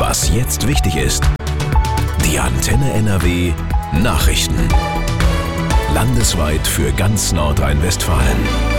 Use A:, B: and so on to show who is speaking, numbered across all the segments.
A: Was jetzt wichtig ist. Die Antenne NRW Nachrichten. Landesweit für ganz Nordrhein-Westfalen.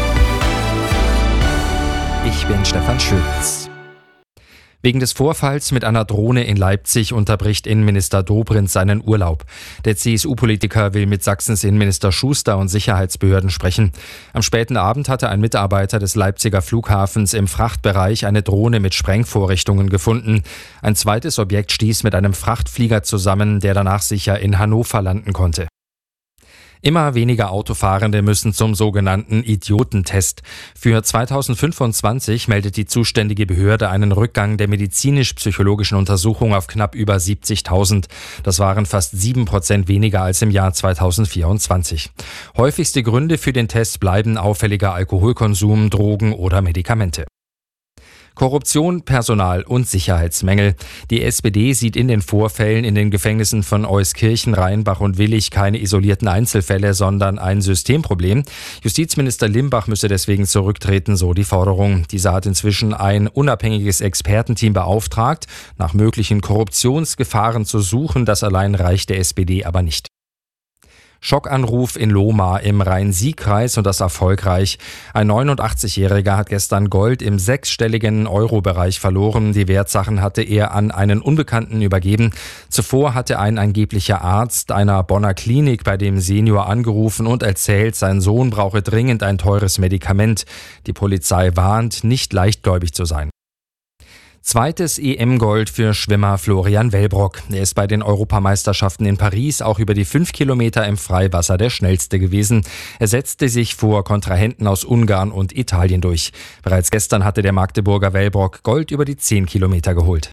B: Ich bin Stefan Schütz. Wegen des Vorfalls mit einer Drohne in Leipzig unterbricht Innenminister Dobrindt seinen Urlaub. Der CSU-Politiker will mit Sachsens Innenminister Schuster und Sicherheitsbehörden sprechen. Am späten Abend hatte ein Mitarbeiter des Leipziger Flughafens im Frachtbereich eine Drohne mit Sprengvorrichtungen gefunden. Ein zweites Objekt stieß mit einem Frachtflieger zusammen, der danach sicher in Hannover landen konnte. Immer weniger Autofahrende müssen zum sogenannten Idiotentest. Für 2025 meldet die zuständige Behörde einen Rückgang der medizinisch-psychologischen Untersuchung auf knapp über 70.000. Das waren fast 7% weniger als im Jahr 2024. Häufigste Gründe für den Test bleiben auffälliger Alkoholkonsum, Drogen oder Medikamente. Korruption, Personal und Sicherheitsmängel. Die SPD sieht in den Vorfällen in den Gefängnissen von Euskirchen, Rheinbach und Willich keine isolierten Einzelfälle, sondern ein Systemproblem. Justizminister Limbach müsse deswegen zurücktreten, so die Forderung. Dieser hat inzwischen ein unabhängiges Expertenteam beauftragt, nach möglichen Korruptionsgefahren zu suchen. Das allein reicht der SPD aber nicht. Schockanruf in Lohmar im Rhein-Sieg-Kreis und das erfolgreich. Ein 89-Jähriger hat gestern Gold im sechsstelligen Euro-Bereich verloren. Die Wertsachen hatte er an einen Unbekannten übergeben. Zuvor hatte ein angeblicher Arzt einer Bonner Klinik bei dem Senior angerufen und erzählt, sein Sohn brauche dringend ein teures Medikament. Die Polizei warnt, nicht leichtgläubig zu sein. Zweites EM-Gold für Schwimmer Florian Wellbrock. Er ist bei den Europameisterschaften in Paris auch über die 5 Kilometer im Freiwasser der schnellste gewesen. Er setzte sich vor Kontrahenten aus Ungarn und Italien durch. Bereits gestern hatte der Magdeburger Wellbrock Gold über die 10 Kilometer geholt.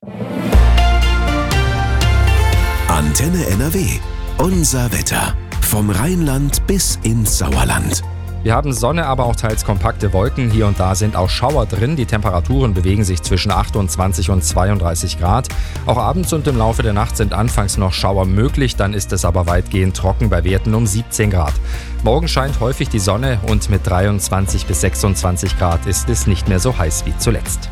A: Antenne NRW. Unser Wetter. Vom Rheinland bis ins Sauerland.
B: Wir haben Sonne, aber auch teils kompakte Wolken. Hier und da sind auch Schauer drin. Die Temperaturen bewegen sich zwischen 28 und 32 Grad. Auch abends und im Laufe der Nacht sind anfangs noch Schauer möglich. Dann ist es aber weitgehend trocken bei Werten um 17 Grad. Morgen scheint häufig die Sonne und mit 23 bis 26 Grad ist es nicht mehr so heiß wie zuletzt.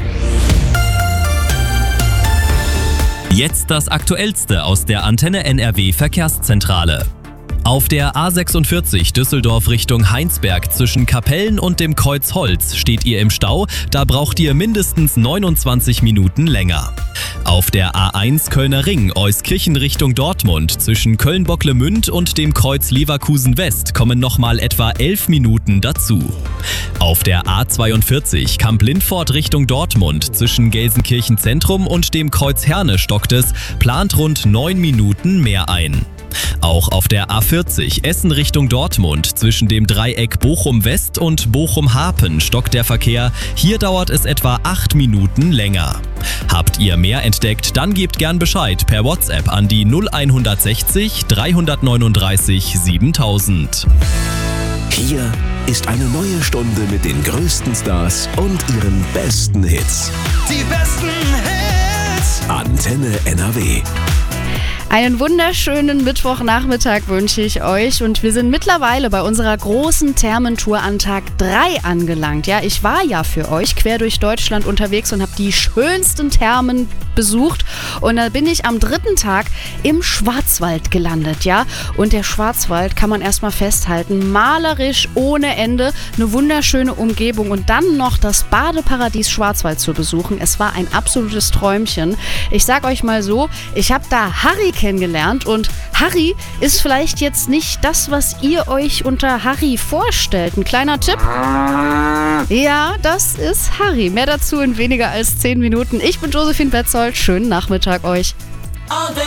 C: Jetzt das Aktuellste aus der Antenne NRW Verkehrszentrale. Auf der A46 Düsseldorf Richtung Heinsberg zwischen Kapellen und dem Kreuz Holz steht ihr im Stau, da braucht ihr mindestens 29 Minuten länger. Auf der A1 Kölner Ring Euskirchen Richtung Dortmund zwischen Köln-Bocklemünd und dem Kreuz Leverkusen West kommen nochmal etwa 11 Minuten dazu. Auf der A42 Kamp-Lindfort Richtung Dortmund zwischen Gelsenkirchen Zentrum und dem Kreuz Herne stockt es, plant rund 9 Minuten mehr ein. Auch auf der A40 Essen Richtung Dortmund zwischen dem Dreieck Bochum West und Bochum Hapen stockt der Verkehr. Hier dauert es etwa 8 Minuten länger. Habt ihr mehr entdeckt, dann gebt gern Bescheid per WhatsApp an die 0160 339 7000.
A: Hier ist eine neue Stunde mit den größten Stars und ihren besten Hits.
D: Die besten Hits.
A: Antenne NRW.
E: Einen wunderschönen Mittwochnachmittag wünsche ich euch und wir sind mittlerweile bei unserer großen Thermentour an Tag 3 angelangt. Ja, ich war ja für euch quer durch Deutschland unterwegs und habe die schönsten Thermen besucht und da bin ich am 3. Tag im Schwarzwald gelandet, ja. Und der Schwarzwald kann man erstmal festhalten, malerisch ohne Ende, eine wunderschöne Umgebung und dann noch das Badeparadies Schwarzwald zu besuchen. Es war ein absolutes Träumchen. Ich sag euch mal so, ich habe da Harry kennengelernt und Harry ist vielleicht jetzt nicht das, was ihr euch unter Harry vorstellt. Ein kleiner Tipp? Ja, das ist Harry. Mehr dazu in weniger als 10 Minuten. Ich bin Josephine Betzold. Schönen Nachmittag euch.